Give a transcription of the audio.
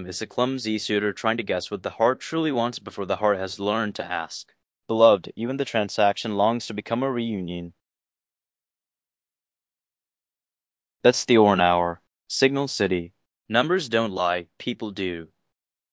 them is a clumsy suitor trying to guess what the heart truly wants before the heart has learned to ask. Beloved, even the transaction longs to become a reunion. That's the Orn Hour. Signal City. Numbers don't lie, people do.